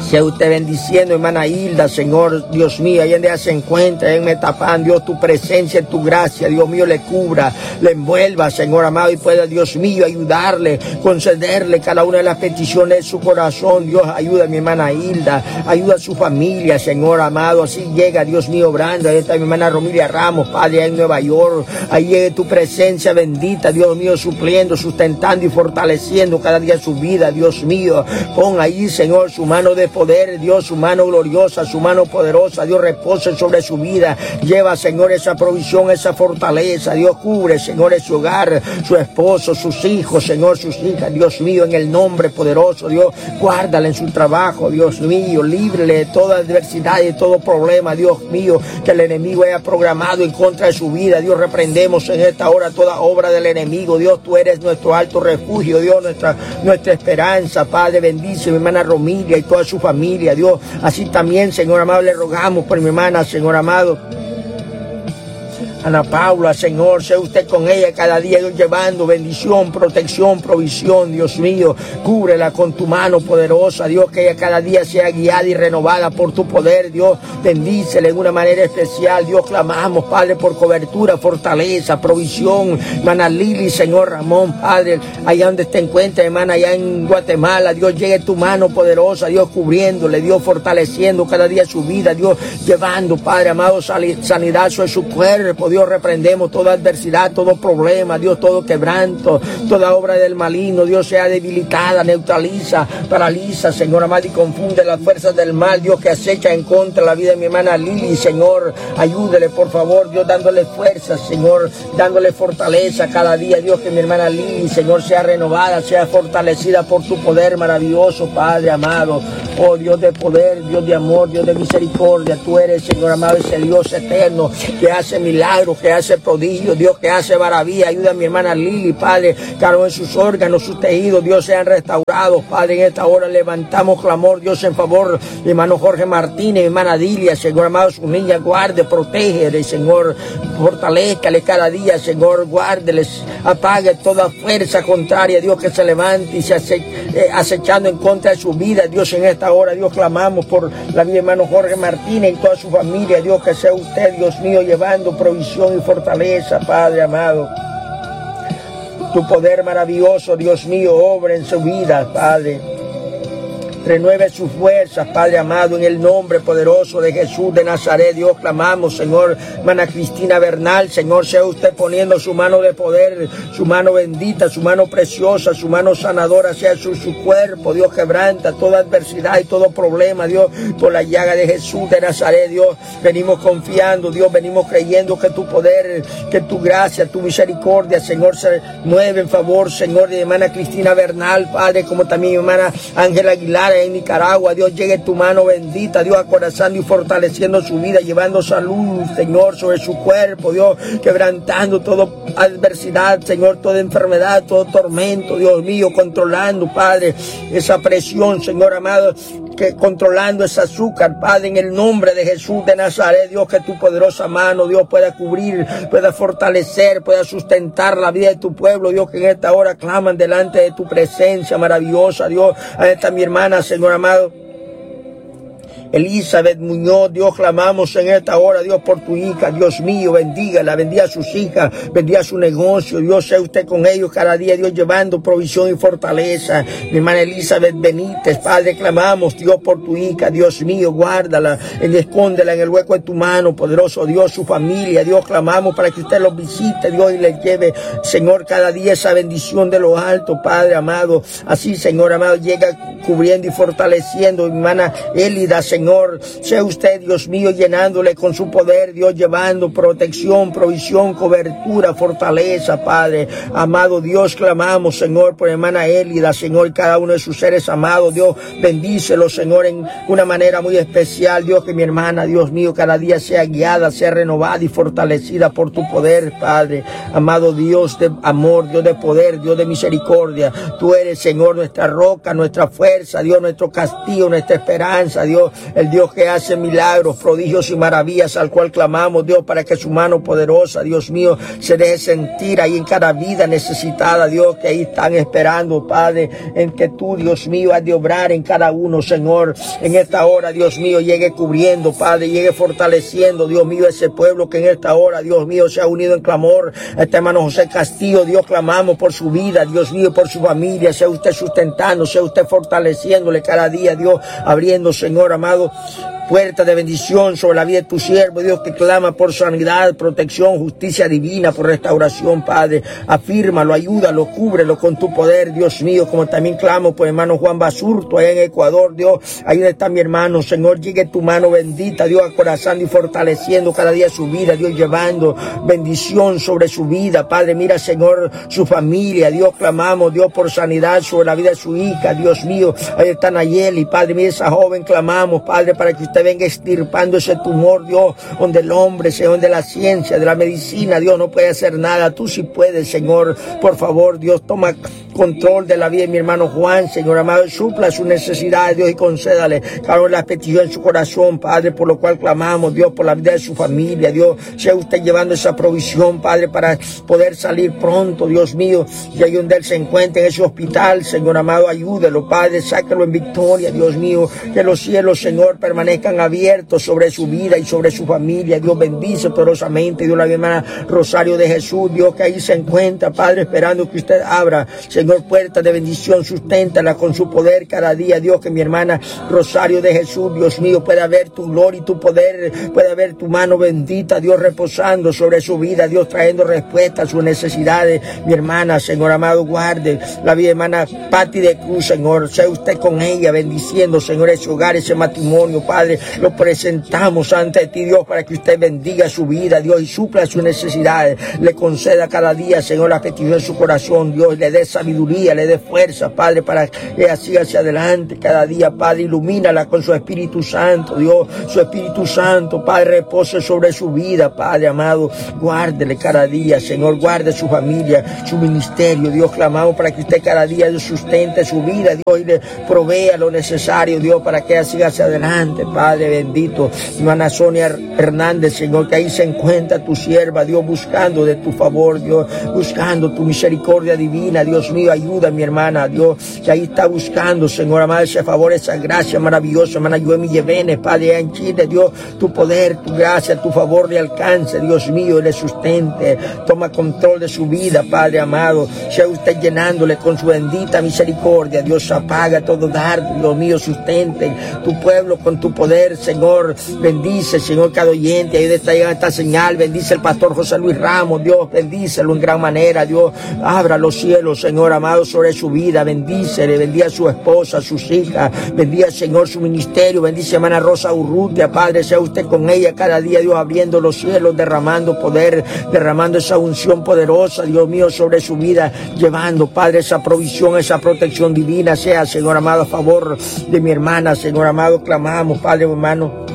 Sea usted bendiciendo, hermana Hilda, Señor, Dios mío, ahí donde se encuentra, en Metapán, Dios, tu presencia, tu gracia, Dios mío, le cubra, le envuelva, Señor amado, y pueda, Dios mío, ayudarle, concederle cada una de las peticiones de su corazón. Dios, ayuda a mi hermana Hilda, ayuda a su familia, Señor amado, así llega, Dios mío, obrando. Ahí está mi hermana Romilia Ramos, Padre, en Nueva York, ahí llegue tu presencia bendita, Dios mío, supliendo, sustentando y fortaleciendo cada día su vida, Dios mío. Pon ahí, Señor, su mano de poder, Dios, su mano gloriosa, su mano poderosa, Dios, repose sobre su vida. Lleva, Señor, esa provisión, esa fortaleza, Dios, cubre, Señor, su hogar, su esposo, sus hijos, Señor, sus hijas, Dios mío, en el nombre poderoso, Dios, guárdala en su trabajo, Dios mío, líbrele de toda adversidad y de todo problema, Dios mío, que el enemigo haya programado en contra de su vida. Dios, reprendemos en esta hora toda obra del enemigo. Dios, tú eres nuestro alto refugio, Dios, nuestra esperanza, Padre, bendice mi hermana Romilia y toda su familia, Dios. Así también, Señor amado, le rogamos por mi hermana, Señor amado, Ana Paula, Señor, sea usted con ella cada día, Dios, llevando bendición, protección, provisión, Dios mío, cúbrela con tu mano poderosa, Dios, que ella cada día sea guiada y renovada por tu poder, Dios, bendícele de una manera especial, Dios, clamamos, Padre, por cobertura, fortaleza, provisión, hermana Lili, Señor Ramón, Padre, allá donde te encuentra, hermana, allá en Guatemala, Dios, llegue tu mano poderosa, Dios, cubriéndole, Dios, fortaleciendo cada día su vida, Dios, llevando, Padre amado, sanidad sobre su cuerpo, Dios, reprendemos toda adversidad, todo problema, Dios, todo quebranto, toda obra del maligno, Dios, sea debilitada, neutraliza, paraliza, Señor amado, y confunde las fuerzas del mal, Dios, que acecha en contra de la vida de mi hermana Lili, Señor, ayúdele, por favor, Dios, dándole fuerza, Señor, dándole fortaleza cada día, Dios, que mi hermana Lili, Señor, sea renovada, sea fortalecida por tu poder maravilloso, Padre amado, oh Dios de poder, Dios de amor, Dios de misericordia, tú eres, Señor amado, ese Dios eterno, que hace milagros, que hace prodigios, Dios, que hace maravilla. Ayuda a mi hermana Lili, Padre, cada uno de sus órganos, sus tejidos, Dios, sean restaurados, Padre. En esta hora levantamos clamor, Dios, en favor de hermano Jorge Martínez, mi hermana Dilia, Señor amado, sus niñas, guarde, protégele, Señor, fortalézcale cada día, Señor, guárdeles, apague toda fuerza contraria, Dios, que se levante y se acechando en contra de su vida, Dios, en esta hora, Dios, clamamos por la vida de hermano Jorge Martínez y toda su familia, Dios, que sea usted, Dios mío, llevando provisión y fortaleza, Padre amado. Tu poder maravilloso, Dios mío, obra en su vida, Padre. Renueve sus fuerzas, Padre amado, en el nombre poderoso de Jesús de Nazaret. Dios, clamamos, Señor, hermana Cristina Bernal, Señor, sea usted poniendo su mano de poder, su mano bendita, su mano preciosa, su mano sanadora, sea su cuerpo, Dios, quebranta toda adversidad y todo problema, Dios, por la llaga de Jesús de Nazaret, Dios, venimos confiando, Dios, venimos creyendo que tu poder, que tu gracia, tu misericordia, Señor, se mueve en favor, Señor, de hermana Cristina Bernal, Padre, como también mi hermana Ángela Aguilar, en Nicaragua, Dios, llegue tu mano bendita, Dios, acorazando y fortaleciendo su vida, llevando salud, Señor, sobre su cuerpo, Dios, quebrantando toda adversidad, Señor, toda enfermedad, todo tormento, Dios mío, controlando, Padre, esa presión, Señor amado, que controlando ese azúcar, Padre, en el nombre de Jesús de Nazaret, Dios, que tu poderosa mano, Dios, pueda cubrir, pueda fortalecer, pueda sustentar la vida de tu pueblo, Dios, que en esta hora claman delante de tu presencia maravillosa, Dios. Ahí está mi hermana, Señor amado Elizabeth Muñoz, Dios, clamamos en esta hora, Dios, por tu hija, Dios mío, bendígala, bendiga a sus hijas, bendiga su negocio, Dios, sea usted con ellos cada día, Dios, llevando provisión y fortaleza. Mi hermana Elizabeth Benítez, Padre, clamamos, Dios, por tu hija, Dios mío, guárdala, escóndela en el hueco de tu mano, poderoso Dios, su familia, Dios, clamamos para que usted los visite, Dios, y les lleve, Señor, cada día esa bendición de lo alto, Padre amado, así, Señor amado, llega cubriendo y fortaleciendo, mi hermana Elida, Señor, sea usted, Dios mío, llenándole con su poder, Dios, llevando protección, provisión, cobertura, fortaleza, Padre amado, Dios, clamamos, Señor, por hermana Elida, Señor, cada uno de sus seres amados, Dios, bendícelo, Señor, en una manera muy especial, Dios, que mi hermana, Dios mío, cada día sea guiada, sea renovada y fortalecida por tu poder, Padre amado, Dios de amor, Dios de poder, Dios de misericordia, tú eres, Señor, nuestra roca, nuestra fuerza, Dios, nuestro castillo, nuestra esperanza, Dios, el Dios que hace milagros, prodigios y maravillas, al cual clamamos, Dios, para que su mano poderosa, Dios mío, se deje sentir ahí en cada vida necesitada, Dios, que ahí están esperando, Padre, en que tú, Dios mío, has de obrar en cada uno, Señor, en esta hora, Dios mío, llegue cubriendo, Padre, llegue fortaleciendo, Dios mío, ese pueblo que en esta hora, Dios mío, se ha unido en clamor. Este hermano José Castillo, Dios, clamamos por su vida, Dios mío, por su familia, sea usted sustentando, sea usted fortaleciéndole cada día, Dios, abriendo, Señor amado, puerta de bendición sobre la vida de tu siervo, Dios, que clama por sanidad, protección, justicia divina, por restauración, Padre. Afírmalo, ayúdalo, cúbrelo con tu poder, Dios mío, como también clamo por hermano Juan Basurto, allá en Ecuador, Dios. Ahí está mi hermano, Señor, llegue tu mano bendita, Dios, acorazando y fortaleciendo cada día su vida, Dios, llevando bendición sobre su vida, Padre. Mira, Señor, su familia, Dios, clamamos, Dios, por sanidad sobre la vida de su hija, Dios mío. Ahí está Nayeli, Padre, mira esa joven, clamamos, Padre, para que usted venga extirpando ese tumor, Dios, donde el hombre, Señor, donde la ciencia, de la medicina, Dios, no puede hacer nada. Tú sí puedes, Señor. Por favor, Dios, toma control de la vida de mi hermano Juan, Señor amado, supla sus necesidades, Dios, y concédale cada una de las peticiones en su corazón, Padre, por lo cual clamamos, Dios, por la vida de su familia, Dios, sea usted llevando esa provisión, Padre, para poder salir pronto, Dios mío, y ahí donde él se encuentre en ese hospital, Señor amado, ayúdelo, Padre, sáquelo en victoria, Dios mío, que los cielos, Señor, permanezcan abiertos sobre su vida y sobre su familia, Dios, bendice poderosamente, Dios, la hermana Rosario de Jesús, Dios, que ahí se encuentra, Padre, esperando que usted abra, Señor, puerta de bendición, susténtala con su poder cada día, Dios, que mi hermana Rosario de Jesús, Dios mío, pueda ver tu gloria y tu poder, pueda ver tu mano bendita, Dios, reposando sobre su vida, Dios, trayendo respuesta a sus necesidades. Mi hermana, Señor amado, guarde la vida, hermana Pati de Cruz, Señor, sea usted con ella, bendiciendo, Señor, ese hogar, ese matrimonio, Padre, lo presentamos ante ti, Dios, para que usted bendiga su vida, Dios, y supla sus necesidades, le conceda cada día, Señor, la petición de su corazón, Dios, le dé sabiduría, le dé fuerza, Padre, para que ella siga hacia adelante cada día, Padre, ilumínala con su Espíritu Santo, Dios, su Espíritu Santo, Padre, repose sobre su vida, Padre amado, guárdele cada día, Señor, guarde su familia, su ministerio, Dios, clamamos para que usted cada día sustente su vida, Dios, y le provea lo necesario, Dios, para que ella siga hacia adelante, Padre bendito. Hermana Sonia Hernández, Señor, que ahí se encuentra tu sierva, Dios, buscando de tu favor, Dios, buscando tu misericordia divina, Dios mío, ayuda a mi hermana, Dios, que ahí está buscando, Señor amado, ese favor, esa gracia maravillosa, hermana Yoemi Yevenes, Padre, allá en Chile, Dios, tu poder, tu gracia, tu favor le alcance, Dios mío, y le sustente, toma control de su vida, Padre amado, sea usted llenándole con su bendita misericordia, Dios, apaga todo dardo, Dios mío, sustente tu pueblo con tu poder, Señor, bendice, Señor, cada oyente, ahí está llegando esta señal, bendice el pastor José Luis Ramos, Dios, bendícelo en gran manera, Dios, abra los cielos, Señor amado, sobre su vida, bendícele, bendiga a su esposa, a sus hijas, bendiga, Señor, su ministerio, bendice hermana Rosa Urrutia, Padre, sea usted con ella cada día, Dios, abriendo los cielos, derramando poder, derramando esa unción poderosa, Dios mío, sobre su vida, llevando, Padre, esa provisión, esa protección divina, sea, Señor amado, a favor de mi hermana, Señor amado, clamamos, Padre, hermano.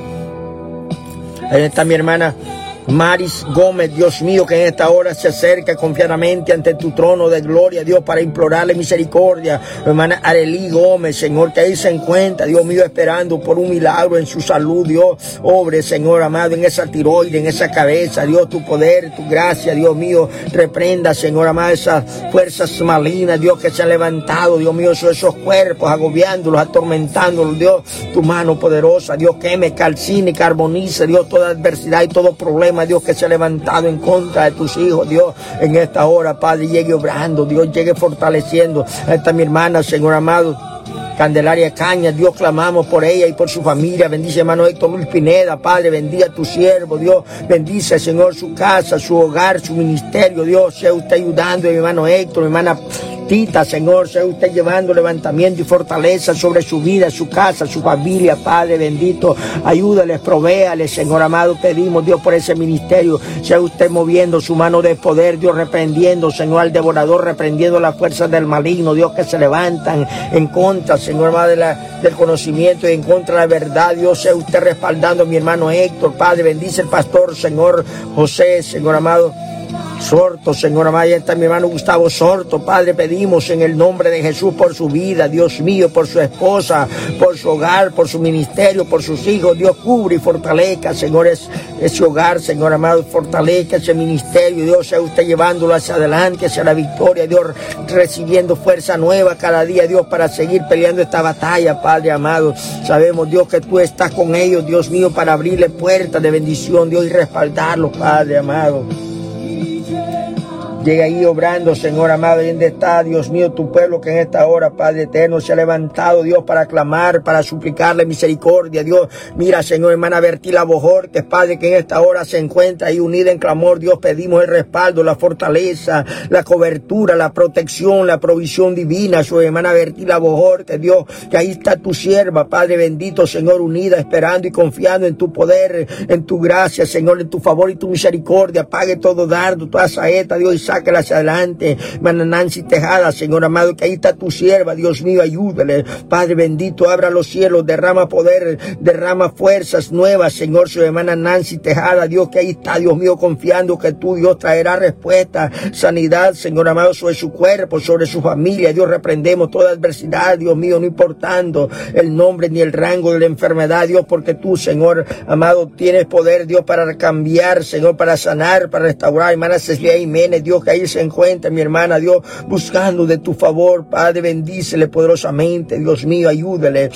Ahí está mi hermana Maris Gómez, Dios mío, que en esta hora se acerca confiadamente ante tu trono de gloria, Dios, para implorarle misericordia. Hermana Arely Gómez, Señor, que ahí se encuentra, Dios mío, esperando por un milagro en su salud, Dios, obre, Señor amado, en esa tiroide, en esa cabeza, Dios, tu poder, tu gracia, Dios mío, reprenda, Señor amado, esas fuerzas malignas, Dios, que se han levantado, Dios mío, sobre esos cuerpos, agobiándolos, atormentándolos, Dios, tu mano poderosa, Dios, queme, calcine, carbonice, Dios, toda adversidad y todo problema, Dios, que se ha levantado en contra de tus hijos, Dios, en esta hora, Padre, llegue obrando, Dios, llegue fortaleciendo a esta mi hermana, Señor amado, Candelaria Cañas, Dios, clamamos por ella y por su familia, bendice hermano Héctor Luis Pineda, Padre, bendiga a tu siervo, Dios, bendice, Señor, su casa, su hogar, su ministerio, Dios, sea usted ayudando a mi hermano Héctor, mi hermana Tita, Señor, sea usted llevando levantamiento y fortaleza sobre su vida, su casa, su familia, Padre bendito, ayúdales, provéales, Señor amado, pedimos, Dios, por ese ministerio, sea usted moviendo su mano de poder, Dios, reprendiendo, Señor, al devorador, reprendiendo las fuerzas del maligno, Dios, que se levantan en contra, Señor amado, del conocimiento y en contra de la verdad, Dios, sea usted respaldando a mi hermano Héctor, Padre, bendice el pastor, Señor José, Señor amado, Sorto, Señor amado, ahí está mi hermano Gustavo Sorto, Padre, pedimos en el nombre de Jesús por su vida, Dios mío, por su esposa, por su hogar, por su ministerio, por sus hijos. Dios, cubre y fortalezca, Señor, ese hogar, Señor amado, fortalezca ese ministerio. Dios, sea usted llevándolo hacia adelante, hacia la victoria, Dios, recibiendo fuerza nueva cada día, Dios, para seguir peleando esta batalla, Padre amado. Sabemos, Dios, que tú estás con ellos, Dios mío, para abrirle puertas de bendición, Dios, y respaldarlos, Padre amado. Llega ahí obrando, Señor amado, y donde está, Dios mío, tu pueblo que en esta hora, Padre eterno, se ha levantado, Dios, para clamar, para suplicarle misericordia, Dios. Mira, Señor, hermana Bertila Bojorquez, Padre, que en esta hora se encuentra ahí unida en clamor, Dios, pedimos el respaldo, la fortaleza, la cobertura, la protección, la provisión divina, su hermana Bertila Bojorquez, Dios, que ahí está tu sierva, Padre bendito, Señor, unida, esperando y confiando en tu poder, en tu gracia, Señor, en tu favor y tu misericordia. Pague todo dardo, toda saeta, Dios, y sáquela hacia adelante. Hermana Nancy Tejada, Señor amado, que ahí está tu sierva, Dios mío, ayúdale. Padre bendito, abra los cielos, derrama poder, derrama fuerzas nuevas, Señor, su hermana Nancy Tejada, Dios, que ahí está, Dios mío, confiando que tú, Dios, traerá respuesta, sanidad, Señor amado, sobre su cuerpo, sobre su familia. Dios, reprendemos toda adversidad, Dios mío, no importando el nombre ni el rango de la enfermedad, Dios, porque tú, Señor amado, tienes poder, Dios, para cambiar, Señor, para sanar, para restaurar. Hermana Cecilia Jiménez, Dios, que ahí se encuentra mi hermana, Dios, buscando de tu favor, Padre, bendícele poderosamente, Dios mío, ayúdale.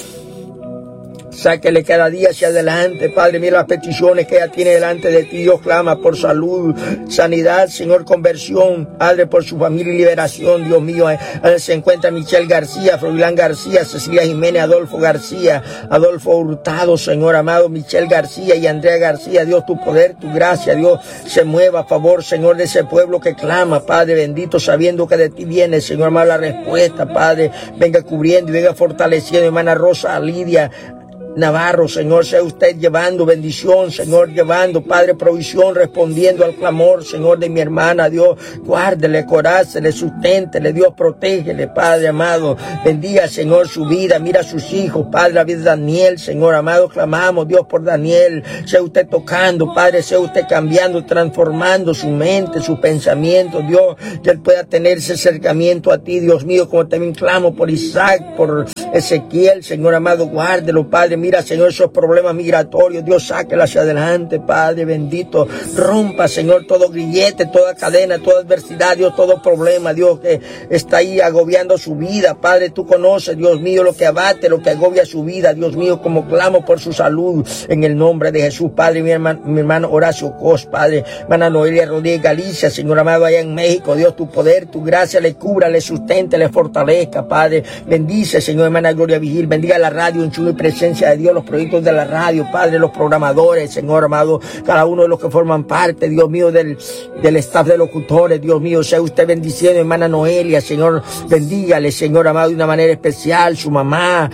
Sáquele cada día hacia adelante, Padre. Mira las peticiones que ella tiene delante de ti. Dios, clama por salud, sanidad, Señor, conversión, Padre, por su familia y liberación, Dios mío. Se encuentra Michelle García, Froilán García, Cecilia Jiménez, Adolfo García, Adolfo Hurtado, Señor amado, Michelle García y Andrea García. Dios, tu poder, tu gracia, Dios, se mueva a favor, Señor, de ese pueblo que clama, Padre bendito, sabiendo que de ti viene, Señor amado, la respuesta, Padre. Venga cubriendo y venga fortaleciendo, hermana Rosa Lidia Navarro, Señor, sea usted llevando bendición, Señor, llevando, Padre, provisión, respondiendo al clamor, Señor, de mi hermana. Dios, guárdele, corácele, susténtele, Dios, protégele, Padre amado. Bendiga, Señor, su vida, mira a sus hijos, Padre, la vida de Daniel, Señor amado, clamamos, Dios, por Daniel. Sea usted tocando, Padre, sea usted cambiando, transformando su mente, sus pensamientos, Dios, que él pueda tener ese acercamiento a ti, Dios mío, como también clamo por Isaac, por Ezequiel, Señor amado, guárdelo, Padre. Mira, Señor, esos problemas migratorios, Dios, sáquelo hacia adelante, Padre bendito. Rompa, Señor, todo grillete, toda cadena, toda adversidad, Dios, todo problema, Dios, que está ahí agobiando su vida. Padre, tú conoces, Dios mío, lo que abate, lo que agobia su vida, Dios mío, como clamo por su salud, en el nombre de Jesús, Padre. Mi hermano Horacio Cos, Padre, hermana Noelia Rodríguez Galicia, Señor amado, allá en México, Dios, tu poder, tu gracia le cubra, le sustente, le fortalezca, Padre. Bendice, Señor, hermana Gloria Vigil, bendiga la radio en su presencia de Dios, los proyectos de la radio, Padre, los programadores, Señor amado, cada uno de los que forman parte, Dios mío, del staff de locutores, Dios mío, sea usted bendiciendo, hermana Noelia, Señor, bendígale, Señor amado, de una manera especial, su mamá,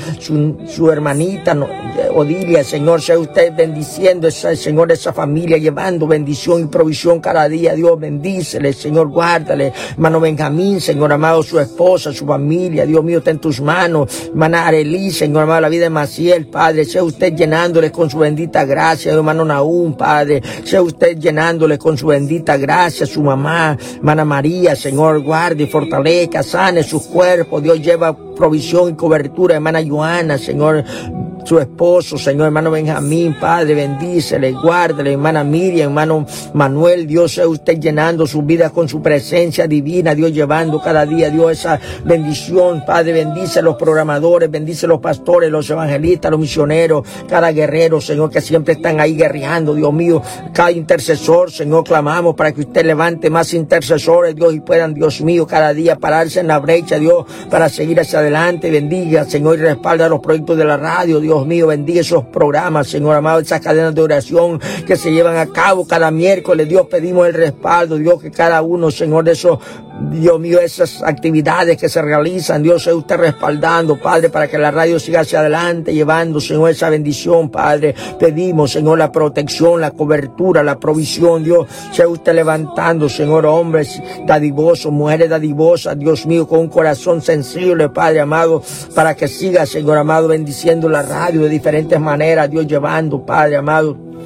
su hermanita, Odilia, Señor, sea usted bendiciendo, Señor, esa familia, llevando bendición y provisión cada día, Dios, bendícele, Señor, guárdale, hermano Benjamín, Señor amado, su esposa, su familia, Dios mío, está en tus manos, hermana Arelí, Señor amado, la vida de Maciel, Padre, sea usted llenándoles con su bendita gracia, hermano Nahum, Padre, sea usted llenándoles con su bendita gracia, su mamá, hermana María, Señor, guarde y fortalezca, sane sus cuerpos, Dios, lleva provisión y cobertura, hermana Joana, Señor, su esposo, Señor, hermano Benjamín, Padre, bendícele, guárdele, hermana Miriam, hermano Manuel, Dios, sea usted llenando sus vidas con su presencia divina, Dios, llevando cada día, Dios, esa bendición, Padre, bendice a los programadores, bendice a los pastores, los evangelistas, los misioneros, cada guerrero, Señor, que siempre están ahí guerreando, Dios mío, cada intercesor, Señor, clamamos para que usted levante más intercesores, Dios, y puedan, Dios mío, cada día pararse en la brecha, Dios, para seguir hacia adelante. Bendiga, Señor, y respalda los proyectos de la radio, Dios mío, bendiga esos programas, Señor amado, esas cadenas de oración que se llevan a cabo cada miércoles, Dios, pedimos el respaldo, Dios, que cada uno, Señor, de esos, Dios mío, esas actividades que se realizan, Dios, sea usted respaldando, Padre, para que la radio siga hacia adelante, llevando, Señor, esa bendición, Padre. Pedimos, Señor, la protección, la cobertura, la provisión, Dios, sea usted levantando, Señor, hombres dadivosos, mujeres dadivosas, Dios mío, con un corazón sensible, Padre amado, para que siga, Señor amado, bendiciendo la radio de diferentes maneras, Dios, llevando, Padre amado,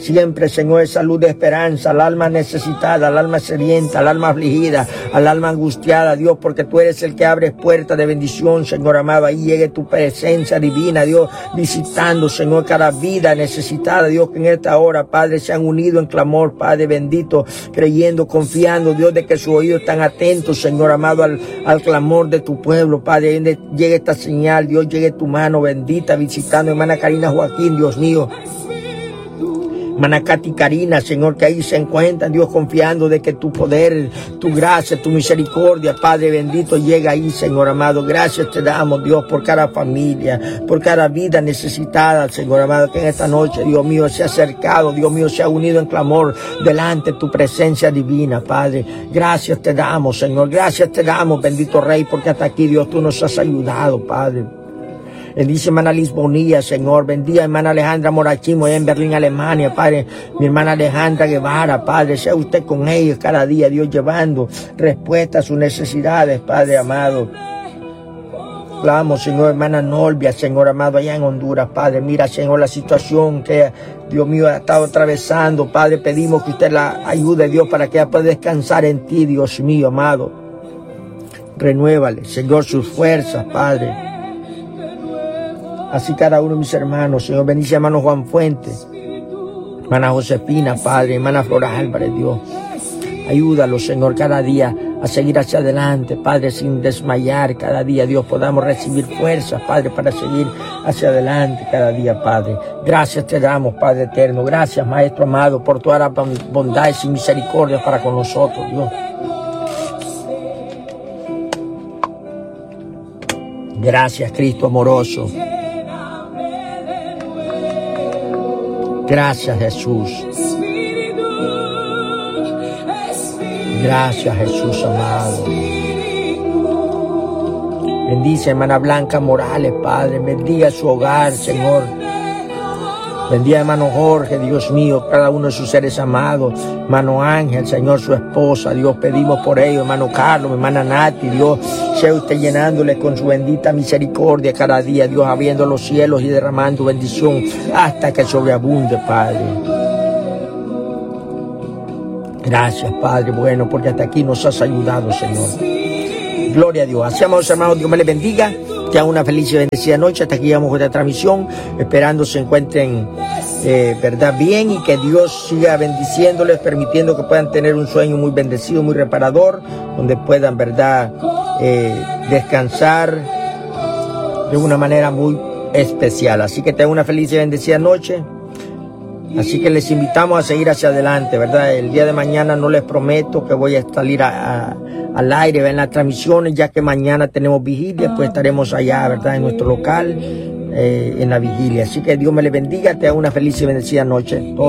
siempre, Señor, esa luz de esperanza al alma necesitada, al alma sedienta, al alma afligida, al alma angustiada, Dios, porque tú eres el que abres puertas de bendición, Señor amado. Ahí llegue tu presencia divina, Dios, visitando, Señor, cada vida necesitada, Dios, que en esta hora, Padre, se han unido en clamor, Padre bendito, creyendo, confiando, Dios, de que sus oídos están atentos, Señor amado, al clamor de tu pueblo, Padre. Llegue esta señal, Dios, llegue tu mano bendita visitando, hermana Karina Joaquín, Dios mío. Hermana Katy Karina, Señor, que ahí se encuentran, Dios, confiando de que tu poder, tu gracia, tu misericordia, Padre bendito, llega ahí, Señor amado. Gracias te damos, Dios, por cada familia, por cada vida necesitada, Señor amado, que en esta noche, Dios mío, se ha acercado, Dios mío, se ha unido en clamor delante de tu presencia divina, Padre. Gracias te damos, Señor, gracias te damos, bendito Rey, porque hasta aquí, Dios, tú nos has ayudado, Padre. Bendice hermana Lisbonía, Señor. Bendiga hermana Alejandra Morachimo, allá en Berlín, Alemania, Padre. Mi hermana Alejandra Guevara, Padre. Sea usted con ellos cada día, Dios, llevando respuesta a sus necesidades, Padre amado. Clamamos, Señor, hermana Norbia, Señor amado, allá en Honduras, Padre. Mira, Señor, la situación que, Dios mío, ha estado atravesando, Padre. Pedimos que usted la ayude, Dios, para que ella pueda descansar en ti, Dios mío, amado. Renuévale, Señor, sus fuerzas, Padre. Así cada uno de mis hermanos, Señor, bendice hermano Juan Fuentes, hermana Josefina, Padre, hermana Flora Álvarez, Dios. Ayúdalo, Señor, cada día a seguir hacia adelante, Padre, sin desmayar. Cada día, Dios, podamos recibir fuerzas, Padre, para seguir hacia adelante cada día, Padre. Gracias te damos, Padre eterno. Gracias, Maestro amado, por todas las bondades y misericordias para con nosotros, Dios. Gracias, Cristo amoroso. Gracias, Jesús. Gracias, Jesús amado. Bendice hermana Blanca Morales, Padre. Bendiga su hogar, Señor. Bendiga hermano Jorge, Dios mío, cada uno de sus seres amados. Hermano Ángel, Señor, su esposa, Dios, pedimos por ellos. Hermano Carlos, hermana Nati, Dios, sea usted llenándole con su bendita misericordia cada día, Dios, abriendo los cielos y derramando bendición hasta que sobreabunde, Padre. Gracias, Padre, bueno, porque hasta aquí nos has ayudado, Señor. Gloria a Dios. Así, amados hermanos, Dios me les bendiga. Que hagan una feliz y bendecida noche. Hasta aquí llegamos con esta transmisión. Esperando se encuentren, verdad, bien, y que Dios siga bendiciéndoles, permitiendo que puedan tener un sueño muy bendecido, muy reparador, donde puedan, verdad, descansar de una manera muy especial. Así que tengan una feliz y bendecida noche. Así que les invitamos a seguir hacia adelante, ¿verdad? El día de mañana no les prometo que voy a salir al aire, en las transmisiones, ya que mañana tenemos vigilia, pues estaremos allá, ¿verdad? En nuestro local, en la vigilia. Así que Dios me les bendiga, te haga una feliz y bendecida noche.